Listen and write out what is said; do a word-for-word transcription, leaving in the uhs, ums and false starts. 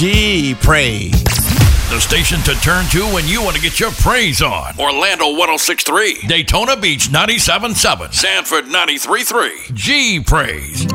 G Praise. The station to turn to when you want to get your praise on. Orlando one oh six point three. Daytona Beach ninety-seven point seven. Sanford ninety-three point three. G Praise.